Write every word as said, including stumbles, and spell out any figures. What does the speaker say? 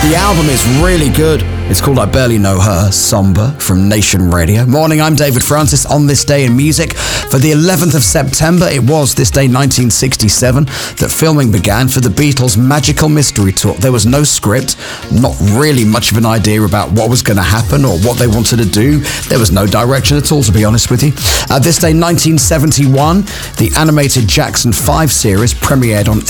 The album is really good. It's called I Barely Know Her, Somber, from Nation Radio. Morning, I'm David Francis. On this day in music, for the eleventh of September, it was this day nineteen sixty-seven that filming began for the Beatles' Magical Mystery Tour. There was no script, not really much of an idea about what was going to happen or what they wanted to do. There was no direction at all, to be honest with you. Uh, this day nineteen seventy-one, the animated Jackson five series premiered on